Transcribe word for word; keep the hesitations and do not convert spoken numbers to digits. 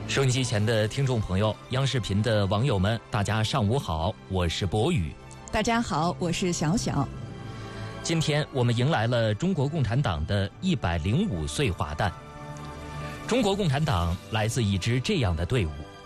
收音机前的听众朋友，央视频的网友们，大家上午好，我是博宇。 大家好，我是小小。 今天我们迎来了中国共产党的一百零五岁华诞。中国共产党来自一支这样的队伍，